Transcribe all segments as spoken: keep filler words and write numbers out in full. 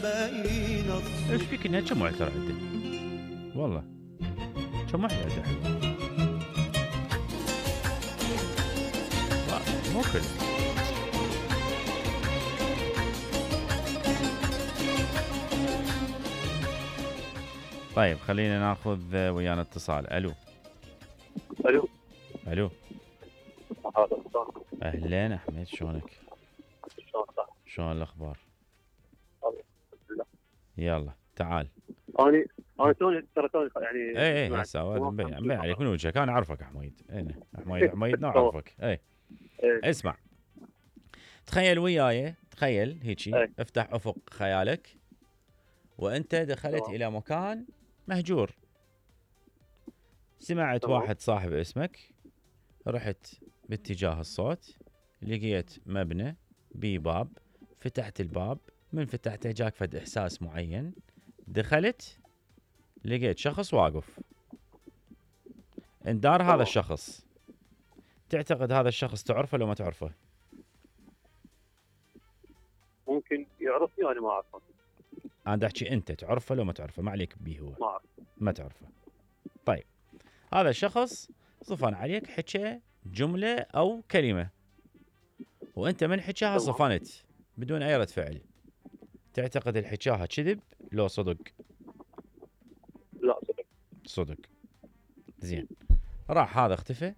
ايش فيك انها كم واحد ترى عندك والله كم واحد عندك مو كل. طيب خلينا ناخذ ويانا اتصال. الو الو الو اهلين احمد شلونك؟ شلون الاخبار؟ يلا تعال. اني انا توني ترى توني يعني اي اي هسه مبين مبين عليك من وجهك انا اعرفك حميد. اي حميد حميد نعرفك. اي اسمع تخيل وياي تخيل هيجي افتح افق خيالك وانت دخلت الى مكان مهجور. سمعت واحد صاحب اسمك رحت باتجاه الصوت لقيت مبنى بيه باب فتحت الباب من فتحته جاك فد احساس معين دخلت لقيت شخص واقف اندار هذا الشخص تعتقد هذا الشخص تعرفه لو ما تعرفه؟ ممكن يعرفني وانا ما اعرفه. انا احكي انت تعرفه لو ما تعرفه ما عليك بيه هو ما اعرف ما تعرفه. طيب هذا الشخص صفن عليك حكى جملة او كلمة وانت من حكاها صفنت بدون اي رد فعل تعتقد الحكاها كذب لو صدق؟ لا صدق. صدق. زين راح هذا اختفى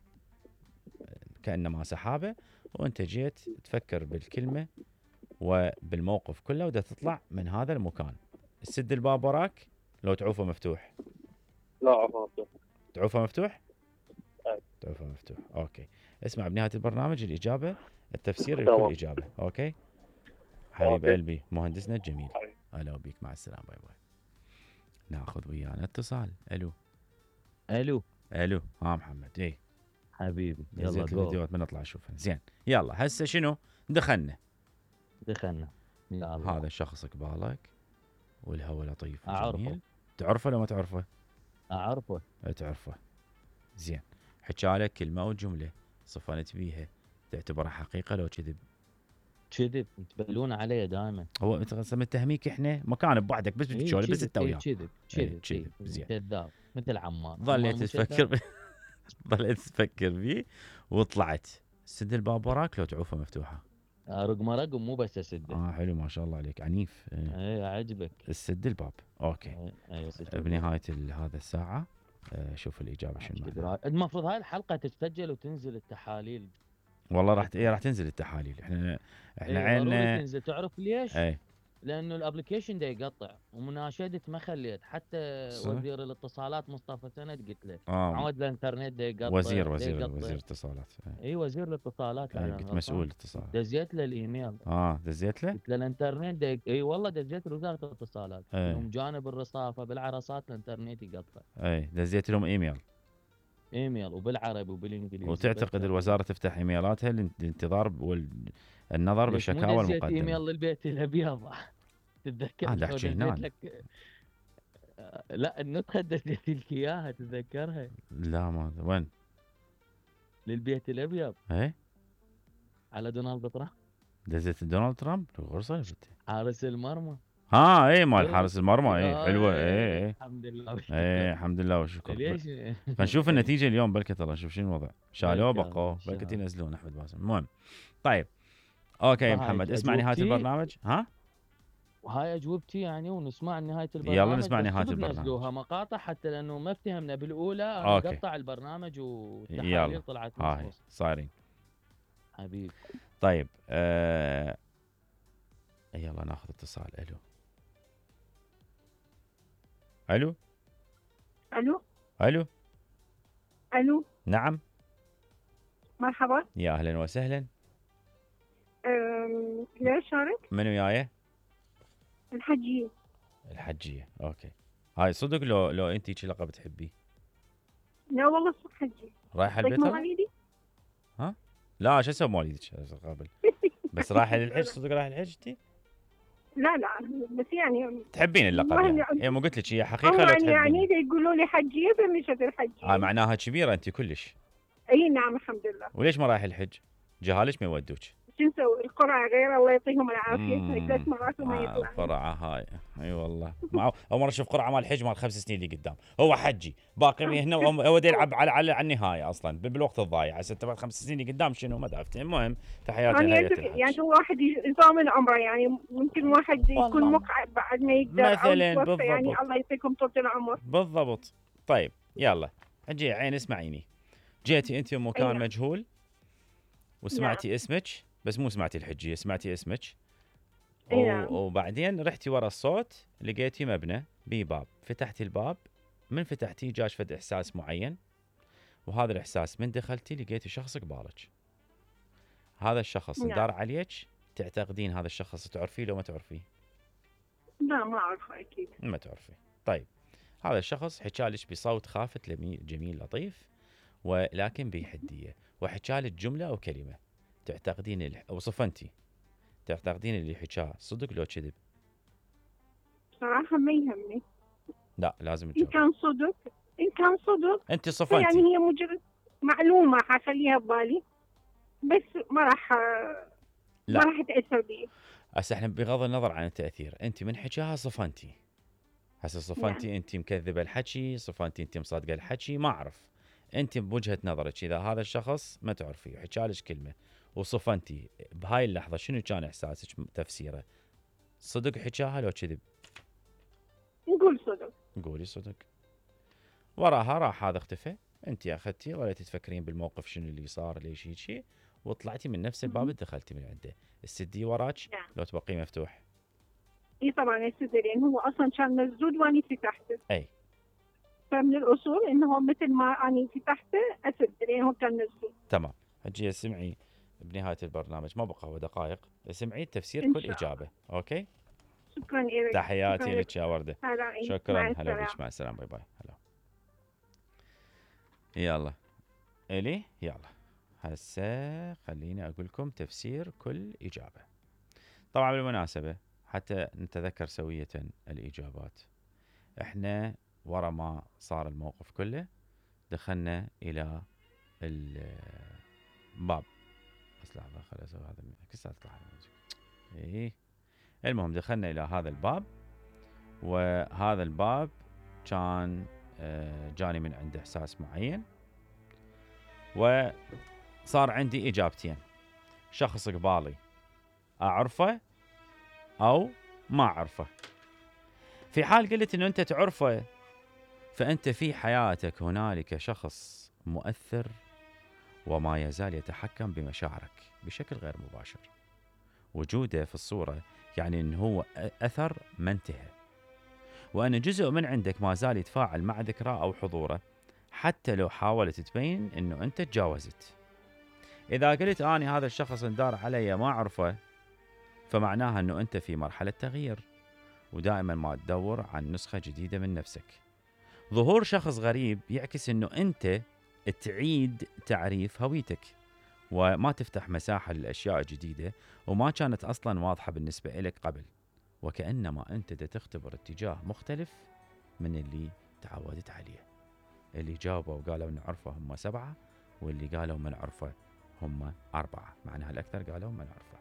كأنما سحابة وانت جيت تفكر بالكلمة وبالموقف كله ودا تطلع من هذا المكان. تسد الباب وراك لو تعوفه مفتوح؟ لا عفوا مفتوح. تعوفه مفتوح؟ اي تعوفه مفتوح. اوكي اسمع بنهاية البرنامج الإجابة التفسير لكل إجابة. اوكي حبيب قلبي مهندسنا الجميل هلا بيك مع السلامة باي باي. ناخذ ويانا اتصال. الو الو الو ها محمد. اي حبيبي يلا الفيديوهات بنطلع نشوفها. زين يلا هسه شنو دخلنا دخلنا يا الله. هذا الشخص قبالك والهواء لطيف اعرفه. تعرفه لو ما تعرفه؟ اعرفه. تعرفه. زين حكالك كلمه او جمله صفنت بيها تعتبرها حقيقه لو كذب؟ كذب يتبلون علي دائما. هو متهميك احنا مكان ببعدك بس بتشوله بس انت وياه كذب كذب كذب. زين كذاب مثل عمار. ظليت تفكر ظليت تفكر بيه وطلعت. سد الباب وراك لو تعوفه مفتوحه؟ رقم رقم مو بس اسده. اه حلو ما شاء الله عليك عنيف. اي عجبك. السد الباب. اوكي اي بنهايه هذا الساعه شوف الاجابه شنو. المفروض هاي الحلقه تتسجل وتنزل التحاليل. والله راح ايه راح تنزل التحاليل. احنا احنا ايه عيننا تنزل. تعرف ليش؟ اي لانه الابلكيشن ده يقطع ومناشده ما خليت حتى صح؟ وزير الاتصالات مصطفى سند قلت له آه. عود الانترنت ده يقطع. وزير وزير يقطع. وزير الاتصالات. اي أيه وزير الاتصالات. اي قلت مسؤول الاتصالات. دزيت له الايميل. اه دزيت له؟ قلت له الانترنت ده اي والله دزيت لوزاره الاتصالات. أيه. يوم جانب الرصافه بالعرصات الانترنت يقطع. اي دزيت لهم ايميل. ايميل وبالعربي وبالانجليزي. وتعتقد الوزاره تفتح ايميلاتها للانتظار والنظر بالشكاوى المقدمه؟ ايميل للبيت الابيض تتذكر؟ هذا احكي هنا لك... لا النسخه دزيت لك اياها تتذكرها؟ لا ما وين؟ للبيت الابيض. ايه على دونالد ترامب. دزيت دونالد ترامب الغرصه حارس المرمى. ها ايه مال حارس المرمى. ايه حلوه. ايه ايه الحمد لله. ايه الحمد لله والشكر. ليش؟ فنشوف النتيجه اليوم بلكي ترى نشوف شنو الوضع. شالوه بقوه بلكي ينزلون احمد باسم. المهم طيب اوكي يا محمد اسمع نهايه البرنامج. ها وهاي اجوبتي يعني ونسمع نهايه البرنامج. يلا نسمع نهايه البرنامج. نزلوها مقاطع حتى لانه ما افتهمنا بالاولى قطع البرنامج والتحاليل طلعت هاي صايرين حبيب. طيب آه... يلا ناخذ اتصال. الو الو الو الو الو نعم مرحبا. يا اهلا وسهلا. ليش شارك؟ من وياي؟ الحجية. الحجية اوكي. هاي صدق لو لو انتي شي لقب تحبيه؟ لا والله صدق حجية. رايحة البيت؟ مواليدي؟ ها؟ لا شو اسوي مواليدك قبل؟ بس رايحة للحج صدق رايحة للحج انتي؟ لا لا بس يعني تحبين اللقب يعني؟ يعني مو قلت لك هي حقيقة لو تحبين؟ يعني يقولوا لي حجية فمشت الحجية. آه معناها كبيرة انتي كلش. اي نعم الحمد لله. وليش ما رايح الحج؟ جهالك ما يودوك؟ شو نسوي؟ القرعة غير، الله يعطيهم العافية، ثلاث مرات وما آه يطلع. القرعة هاي اي أيوة والله. معه اول مرة اشوف قرعة مال الحج مال خمس سنين اللي قدام، هو حجي باقي من هنا هو يلعب على على النهاية اصلا بالوقت الضايع. هسه انت بعد خمس سنين اللي قدام شنو ما دافت. المهم تحياتي يعني لهيئة الحج. يعني واحد يطامن عمره، يعني ممكن واحد يكون مقعد بعد ما يقدر مثلا او يتوفى، يعني بالضبط الله يعطيكم طول العمر. بالضبط. طيب يلا اجي عين اسمعيني. جيتي انت مكان أيوة. مجهول وسمعتي نعم. اسمك بس مو سمعتي الحجية، سمعتي اسمك نعم. وبعدين رحتي ورا الصوت لقيتي مبنى بيه باب، فتحتي الباب، من فتحتي جاش فد احساس معين، وهذا الاحساس من دخلتي لقيتي شخص قبالك. هذا الشخص نعم. دار عليك، تعتقدين هذا الشخص تعرفيه لو ما تعرفيه؟ لا ما اعرفه اكيد. ما تعرفيه. طيب هذا الشخص حكالك بصوت خافت جميل لطيف ولكن بحدية، وحكالك جملة او كلمة، تعتقدين ال... وصفنتي، تعتقدين اللي حكاه صدق لو كذب؟ صراحة ما يهمني. لا لازم إن تجاوب. كان صدق إن كان صدق أنت صفنتي، يعني هي مجرد معلومة حخليها ببالي، بس ما راح ما راح تأثر بي. هسه احنا بغض النظر عن التأثير، أنت من حكاها صفنتي. هسه صفنتي يعني. أنت مكذبة الحكي، صفنتي أنت مصدقة الحكي، ما أعرف. أنت بوجهة نظرك إذا هذا الشخص ما تعرفيه وحكالك كلمة وصفنتي، بهاي اللحظة شنو كان إحساسك تفسيره؟ صدق حكاها لو كذب؟ نقول صدق. قولي صدق. وراها راح هذا اختفى، انت اخذتي ظليتي تفكرين بالموقف شنو اللي صار ليش هيك شيء، وطلعتي من نفس الباب دخلتي من عنده. السدي وراك نعم. لو تبقيه مفتوح؟ اي طبعا السدي، لان هو اصلا كان مسدود واني فتحته. اي فمن الاصول انه مثل ما اني فتحته اسد، لان هو كان مسدود. تمام. هجي اسمعي بنهايه البرنامج، ما بقى هو دقائق، اسمعي تفسير كل اجابه. اوكي شكرا إليك. تحياتي لك يا ورده. شكرا. هلا بك، مع السلامه، باي باي. هلا يلا الي يلا. هسه خليني اقول لكم تفسير كل اجابه. طبعا بالمناسبه حتى نتذكر سويه الاجابات، احنا ورا ما صار الموقف كله دخلنا الى الباب. بس لحظه خليني اسوي هذا كيف تطلع ايه. المهم دخلنا الى هذا الباب، وهذا الباب كان جاني من عنده احساس معين، وصار عندي اجابتين: شخص قبالي اعرفه او ما اعرفه. في حال قلت انه انت تعرفه، فانت في حياتك هنالك شخص مؤثر وما يزال يتحكم بمشاعرك بشكل غير مباشر. وجوده في الصورة يعني انه هو اثر ما انتهى، وان جزء من عندك ما زال يتفاعل مع ذكراه او حضوره حتى لو حاولت تبين انه انت تجاوزت. اذا قلت اني هذا الشخص اندار علي ما اعرفه، فمعناها انه انت في مرحلة تغيير، ودائما ما تدور عن نسخة جديدة من نفسك. ظهور شخص غريب يعكس انه انت تعيد تعريف هويتك، وما تفتح مساحة للأشياء الجديدة وما كانت أصلا واضحة بالنسبة إليك قبل، وكأنما أنت تختبر اتجاه مختلف من اللي تعودت عليه. اللي جاوبوا وقالوا نعرفه هم سبعة، واللي قالوا ما نعرفه هم أربعة، معناها الأكثر قالوا ما نعرفه.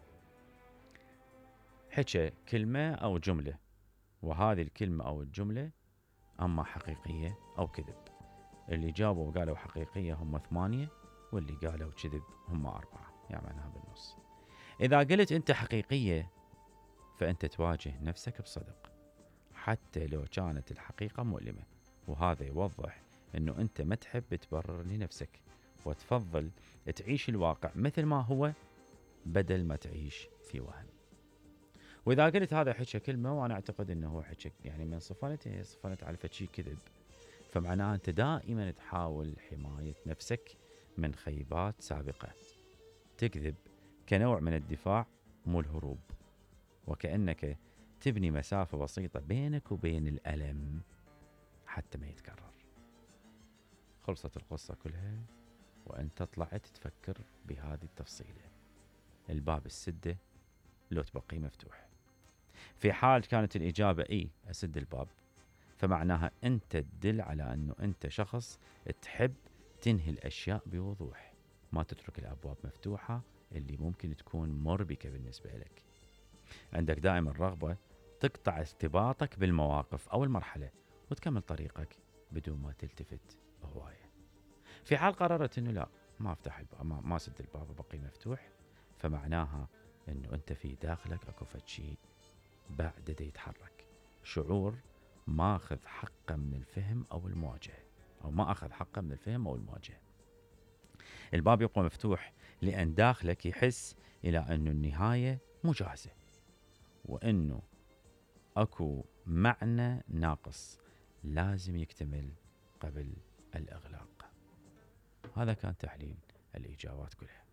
حكى كلمة أو جملة، وهذه الكلمة أو الجملة أما حقيقية أو كذب. اللي جاوبوا وقالوا حقيقية هم ثمانية، واللي قالوا كذب هم أربعة، يعني معناها بالنص. إذا قلت أنت حقيقية فأنت تواجه نفسك بصدق حتى لو كانت الحقيقة مؤلمة، وهذا يوضح أنه أنت ما تحب تبرر لنفسك وتفضل تعيش الواقع مثل ما هو بدل ما تعيش في وهم. وإذا قلت هذا حكى كلمة وأنا أعتقد أنه هو حكى يعني من صفنته صفنت على فشي كذب، فمعناها أنت دائما تحاول حماية نفسك من خيبات سابقة. تكذب كنوع من الدفاع مو الهروب، وكأنك تبني مسافة بسيطة بينك وبين الألم حتى ما يتكرر. خلصت القصة كلها وأنت طلعت تفكر بهذه التفصيلة: الباب السدة لو تبقي مفتوح. في حال كانت الإجابة إيه أسد الباب، فمعناها أنت تدل على أنه أنت شخص تحب تنهي الأشياء بوضوح، ما تترك الأبواب مفتوحة اللي ممكن تكون مربكة بالنسبة لك. عندك دائما رغبة تقطع ارتباطك بالمواقف أو المرحلة وتكمل طريقك بدون ما تلتفت هواية. في حال قررت أنه لا، ما افتح الباب، ما, ما سد الباب وبقي مفتوح، فمعناها أنه أنت في داخلك أكو فد شيء بعد دا يتحرك، شعور ما أخذ حقه من الفهم أو المواجهة، أو ما أخذ حقه من الفهم أو المواجهة. الباب يبقى مفتوح لأن داخلك يحس إلى أنه النهاية مجهزة، وأنه أكو معنى ناقص لازم يكتمل قبل الإغلاق. هذا كان تحليل الإجابات كلها.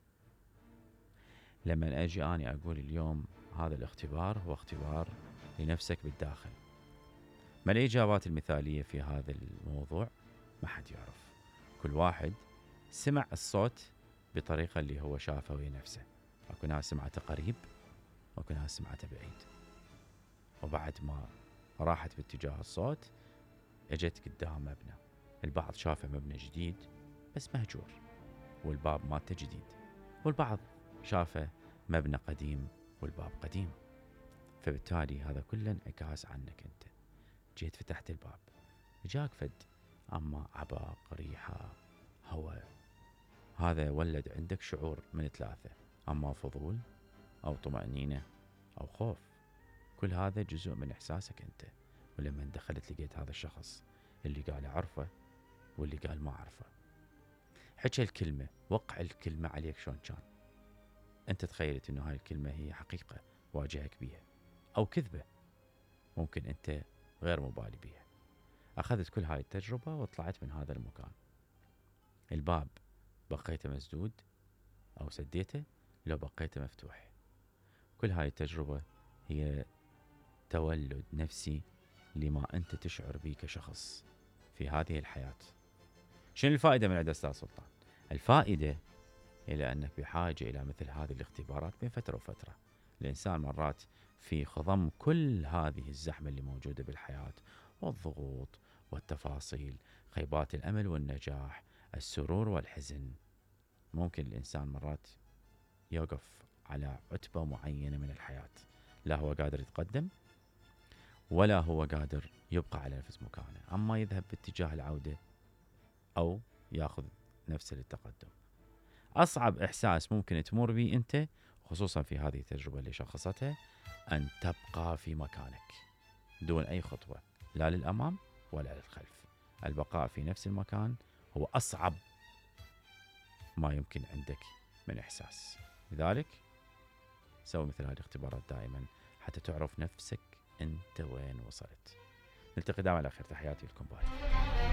لما أجي أنا أقول اليوم هذا الاختبار هو اختبار لنفسك بالداخل، ما الإجابات المثالية في هذا الموضوع؟ ما حد يعرف. كل واحد سمع الصوت بطريقة اللي هو شافه ويا نفسه. أكو ناس سمعته قريب، وأكو ناس سمعته بعيد، وبعد ما راحت باتجاه الصوت اجت قدام مبنى. البعض شافه مبنى جديد بس مهجور والباب مالته جديد، والبعض شافه مبنى قديم والباب قديم. فبالتالي هذا كله انعكاس عنك انت. جيت فتحت الباب، جاك فد اما عبق، ريحه، هواء، هذا ولد عندك شعور من ثلاثة: اما فضول او طمأنينة او خوف. كل هذا جزء من احساسك انت. ولما دخلت لقيت هذا الشخص اللي قال اعرفه واللي قال ما اعرفه، حكى الكلمة، وقع الكلمة عليك شلون كان. انت تخيلت انه هاي الكلمة هي حقيقة واجهك بيها او كذبة، ممكن انت غير مبالي بيها. اخذت كل هاي التجربة وطلعت من هذا المكان. الباب بقيته مسدود او سديته، لو بقيته مفتوح. كل هاي التجربة هي تولد نفسي لما انت تشعر به كشخص في هذه الحياة. شنو الفائدة من عند أستاذ سلطان؟ الفائدة إلى أنك بحاجة إلى مثل هذه الاختبارات بين فترة وفترة. الإنسان مرات في خضم كل هذه الزحمة اللي موجودة بالحياة، والضغوط والتفاصيل، خيبات الأمل والنجاح، السرور والحزن، ممكن الإنسان مرات يوقف على عتبة معينة من الحياة، لا هو قادر يتقدم ولا هو قادر يبقى على نفس مكانه، أما يذهب باتجاه العودة أو ياخذ نفسه للتقدم. أصعب إحساس ممكن تمر به أنت، خصوصا في هذه التجربة اللي شخصتها، أن تبقى في مكانك دون أي خطوة، لا للأمام ولا للخلف. البقاء في نفس المكان هو أصعب ما يمكن عندك من إحساس. لذلك سوي مثل هذه الاختبارات دائما حتى تعرف نفسك أنت وين وصلت. نلتقي دائما على خير. تحياتي لكم. باي.